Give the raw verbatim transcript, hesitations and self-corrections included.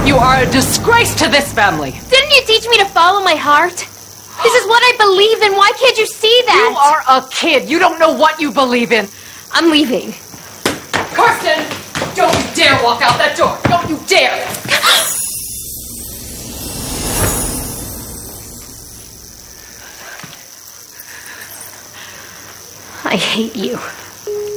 You are a disgrace to this family. Didn't you teach me to follow my heart? This is what I believe in. Why can't you see that? You are a kid. You don't know what you believe in. I'm leaving. Karsten, don't you dare walk out that door. Don't you dare. I hate you.